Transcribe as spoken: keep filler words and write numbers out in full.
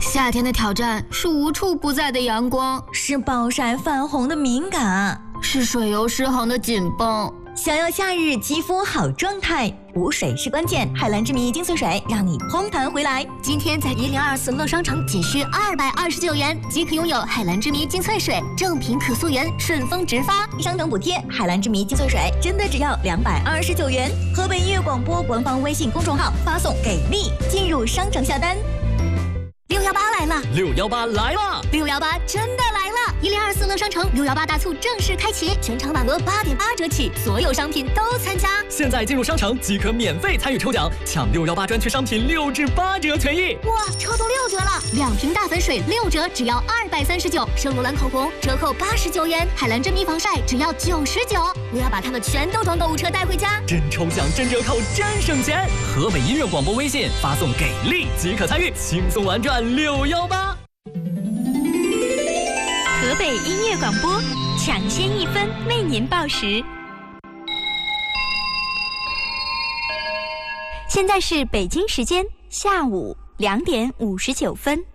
夏天的挑战是无处不在的阳光， 是暴晒泛红的敏感， 是水油失衡的紧绷。 想要夏日肌肤好状态，补水是关键。海蓝之谜精粹水让你嘭弹回来。 今天在一零二四乐商城仅需二百二十九元即可拥有海蓝之谜精粹水，正品可溯源，顺丰直发， 商城补贴。海蓝之谜精粹水真的只要两百二十九元。河北音乐广播官方微信公众号发送给力进入商城下单。 六幺八来了， 六幺八来了， 六幺八真的来了！一零二四乐商城六幺八大促正式开启，全场满额八点八折起，所有商品都参加。 现在进入商城即可免费参与抽奖，抢六幺八专区商品六至八折权益。 哇，抽到六折了！两瓶大粉水六折，只要二百三十九；圣罗兰口红折扣八十九元；海蓝真谜防晒只要九十九。我要把它们全都装购物车带回家。 真抽奖，真折扣，真省钱！河北音乐广播微信发送给力即可参与，轻松玩转六幺八。 河北音乐广播抢先一分为您报时。现在是北京时间下午两点五十九分。